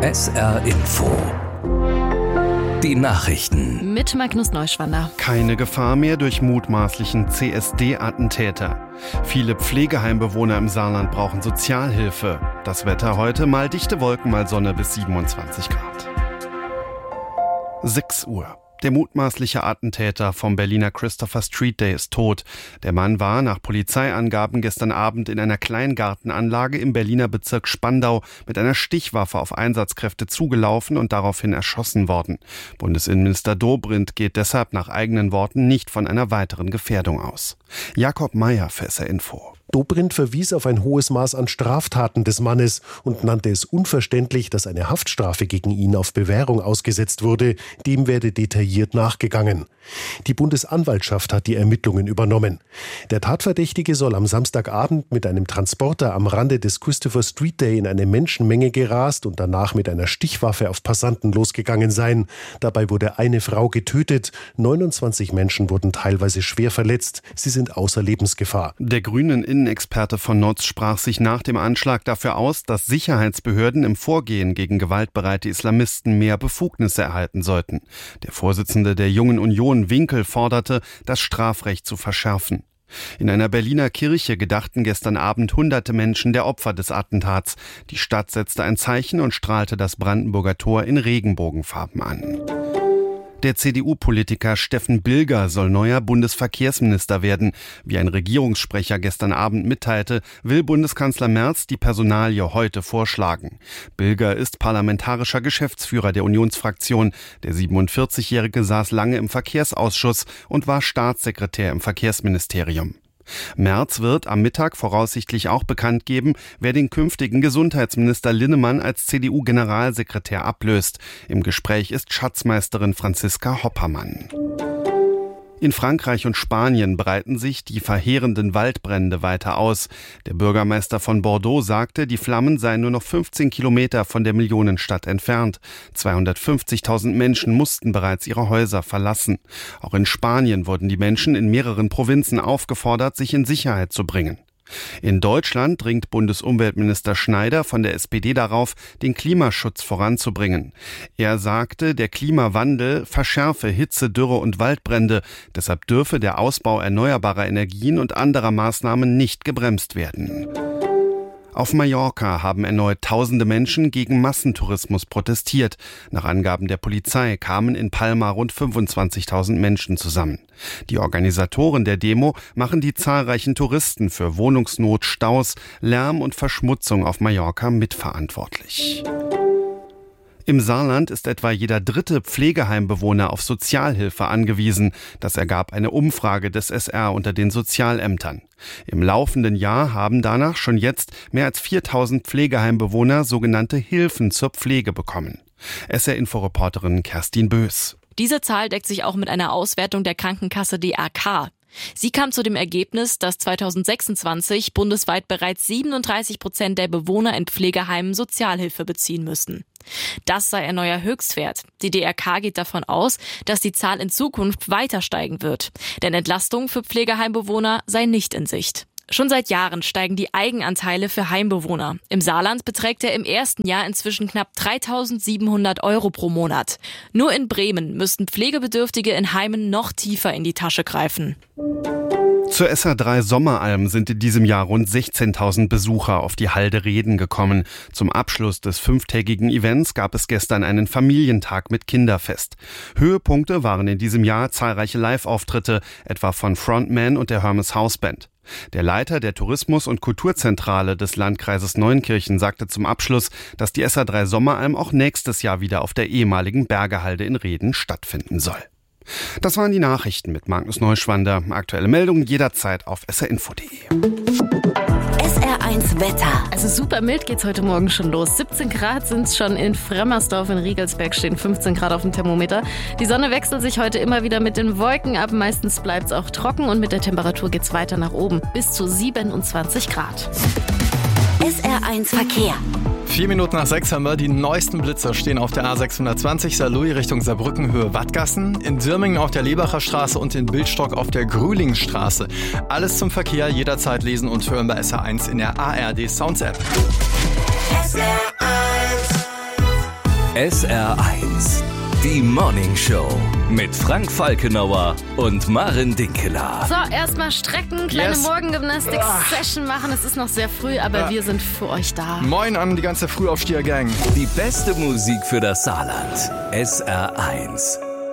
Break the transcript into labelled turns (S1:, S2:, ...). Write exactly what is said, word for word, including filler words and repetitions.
S1: S R Info. Die Nachrichten.
S2: Mit Magnus Neuschwander.
S3: Keine Gefahr mehr durch mutmaßlichen C S D-Attentäter. Viele Pflegeheimbewohner im Saarland brauchen Sozialhilfe. Das Wetter heute: mal dichte Wolken, mal Sonne bis siebenundzwanzig Grad. sechs Uhr. Der mutmaßliche Attentäter vom Berliner Christopher Street Day ist tot. Der Mann war nach Polizeiangaben gestern Abend in einer Kleingartenanlage im Berliner Bezirk Spandau mit einer Stichwaffe auf Einsatzkräfte zugelaufen und daraufhin erschossen worden. Bundesinnenminister Dobrindt geht deshalb nach eigenen Worten nicht von einer weiteren Gefährdung aus. Jakob Meyer für S R Info.
S4: Dobrindt verwies auf ein hohes Maß an Straftaten des Mannes und nannte es unverständlich, dass eine Haftstrafe gegen ihn auf Bewährung ausgesetzt wurde. Dem werde detailliert nachgegangen. Die Bundesanwaltschaft hat die Ermittlungen übernommen. Der Tatverdächtige soll am Samstagabend mit einem Transporter am Rande des Christopher Street Day in eine Menschenmenge gerast und danach mit einer Stichwaffe auf Passanten losgegangen sein. Dabei wurde eine Frau getötet. neunundzwanzig Menschen wurden teilweise schwer verletzt. Sie sind außer Lebensgefahr.
S3: Der grünen Innenexperte von Notz sprach sich nach dem Anschlag dafür aus, dass Sicherheitsbehörden im Vorgehen gegen gewaltbereite Islamisten mehr Befugnisse erhalten sollten. Der Vorsitzende der Jungen Union, Winkel, forderte, das Strafrecht zu verschärfen. In einer Berliner Kirche gedachten gestern Abend hunderte Menschen der Opfer des Attentats. Die Stadt setzte ein Zeichen und strahlte das Brandenburger Tor in Regenbogenfarben an. Der C D U-Politiker Steffen Bilger soll neuer Bundesverkehrsminister werden. Wie ein Regierungssprecher gestern Abend mitteilte, will Bundeskanzler Merz die Personalie heute vorschlagen. Bilger ist parlamentarischer Geschäftsführer der Unionsfraktion. Der siebenundvierzigjährige saß lange im Verkehrsausschuss und war Staatssekretär im Verkehrsministerium. Merz wird am Mittag voraussichtlich auch bekannt geben, wer den künftigen Gesundheitsminister Linnemann als C D U-Generalsekretär ablöst. Im Gespräch ist Schatzmeisterin Franziska Hoppermann. In Frankreich und Spanien breiten sich die verheerenden Waldbrände weiter aus. Der Bürgermeister von Bordeaux sagte, die Flammen seien nur noch fünfzehn Kilometer von der Millionenstadt entfernt. zweihundertfünfzigtausend Menschen mussten bereits ihre Häuser verlassen. Auch in Spanien wurden die Menschen in mehreren Provinzen aufgefordert, sich in Sicherheit zu bringen. In Deutschland dringt Bundesumweltminister Schneider von der S P D darauf, den Klimaschutz voranzubringen. Er sagte, der Klimawandel verschärfe Hitze, Dürre und Waldbrände. Deshalb dürfe der Ausbau erneuerbarer Energien und anderer Maßnahmen nicht gebremst werden. Auf Mallorca haben erneut tausende Menschen gegen Massentourismus protestiert. Nach Angaben der Polizei kamen in Palma rund fünfundzwanzigtausend Menschen zusammen. Die Organisatoren der Demo machen die zahlreichen Touristen für Wohnungsnot, Staus, Lärm und Verschmutzung auf Mallorca mitverantwortlich. Im Saarland ist etwa jeder dritte Pflegeheimbewohner auf Sozialhilfe angewiesen. Das ergab eine Umfrage des S R unter den Sozialämtern. Im laufenden Jahr haben danach schon jetzt mehr als viertausend Pflegeheimbewohner sogenannte Hilfen zur Pflege bekommen. S R-Inforeporterin Kerstin Bös.
S2: Diese Zahl deckt sich auch mit einer Auswertung der Krankenkasse D R K. Sie kam zu dem Ergebnis, dass zweitausendsechsundzwanzig bundesweit bereits siebenunddreißig Prozent der Bewohner in Pflegeheimen Sozialhilfe beziehen müssten. Das sei ein neuer Höchstwert. Die D R K geht davon aus, dass die Zahl in Zukunft weiter steigen wird. Denn Entlastung für Pflegeheimbewohner sei nicht in Sicht. Schon seit Jahren steigen die Eigenanteile für Heimbewohner. Im Saarland beträgt er im ersten Jahr inzwischen knapp dreitausendsiebenhundert Euro pro Monat. Nur in Bremen müssten Pflegebedürftige in Heimen noch tiefer in die Tasche greifen.
S3: Zur S R drei Sommeralm sind in diesem Jahr rund sechzehntausend Besucher auf die Halde Reden gekommen. Zum Abschluss des fünftägigen Events gab es gestern einen Familientag mit Kinderfest. Höhepunkte waren in diesem Jahr zahlreiche Live-Auftritte, etwa von Frontman und der Hermes House Band. Der Leiter der Tourismus- und Kulturzentrale des Landkreises Neunkirchen sagte zum Abschluss, dass die S R drei Sommeralm auch nächstes Jahr wieder auf der ehemaligen Bergehalde in Reden stattfinden soll. Das waren die Nachrichten mit Magnus Neuschwander. Aktuelle Meldungen jederzeit auf s r info punkt de.
S5: S R eins Wetter.
S2: Also super mild geht's heute Morgen schon los. siebzehn Grad sind's schon in Fremmersdorf, in Riegelsberg stehen fünfzehn Grad auf dem Thermometer. Die Sonne wechselt sich heute immer wieder mit den Wolken ab. Meistens bleibt's auch trocken und mit der Temperatur geht's weiter nach oben. Bis zu siebenundzwanzig Grad.
S5: S R eins Verkehr.
S6: Vier Minuten nach sechs haben wir. Die neuesten Blitzer stehen auf der A sechshundertzwanzig Saarlouis Richtung Saarbrücken Höhe Wattgassen, in Dürmingen auf der Lebacher Straße und in Bildstock auf der Grühlingstraße. Alles zum Verkehr jederzeit lesen und hören bei S R eins in der A R D Sounds App.
S7: S R eins
S1: S R eins. Die Morning Show mit Frank Falkenauer und Maren Dinkeler.
S2: So, erstmal strecken, kleine
S6: Yes.
S2: Morgengymnastik-Session machen. Es ist noch sehr früh, aber
S6: Ja.
S2: wir sind für euch da.
S6: Moin an die ganze Frühaufsteher-Gang.
S1: Die beste Musik für das Saarland. S R eins.